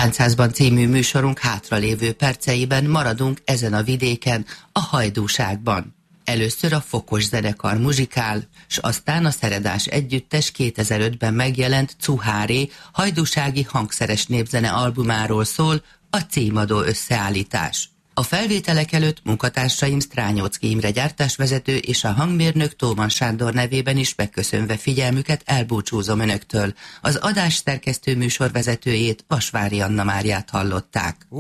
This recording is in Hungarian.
Lánchászban című műsorunk hátralévő perceiben maradunk ezen a vidéken, a Hajdúságban. Először a Fokos zenekar muzsikál, s aztán a Szeredás együttes 2005-ben megjelent Cuháré hajdúsági hangszeres népzene albumáról szól a címadó összeállítás. A felvételek előtt munkatársaim Strányóczky Imre gyártásvezető és a hangmérnök Tóman Sándor nevében is megköszönve figyelmüket elbúcsúzom önöktől. Az adás szerkesztő műsorvezetőjét, Vasvári Anna Máriát hallották.